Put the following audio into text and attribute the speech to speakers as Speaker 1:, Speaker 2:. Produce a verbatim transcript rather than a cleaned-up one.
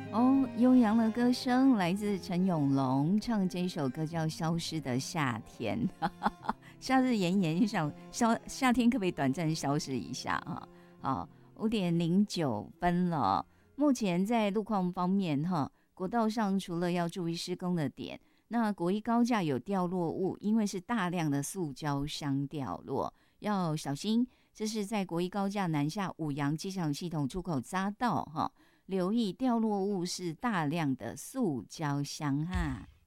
Speaker 1: 哦，悠扬的歌声来自陈永龙，唱这一首歌叫《消失的夏天》。夏日炎炎，想夏夏天可不可以短暂消失一下啊？好，五点零九分了。目前在路况方面，哈，国道上除了要注意施工的点，那国一高架有掉落物，因为是大量的塑胶箱掉落，要小心。这是在国一高架南下五杨机场系统出口匝道，哈。留意掉落物是大量的塑胶箱哈。